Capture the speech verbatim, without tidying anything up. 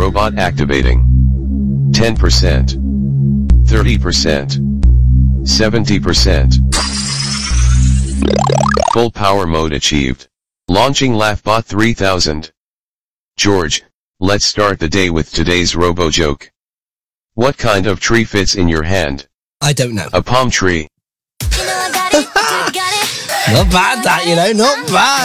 Robot activating. ten percent. thirty percent. seventy percent. Full power mode achieved. Launching LaughBot three thousand. George, let's start the day with today's robo joke. What kind of tree fits in your hand? I don't know. A palm tree. Not bad that, you know, not bad.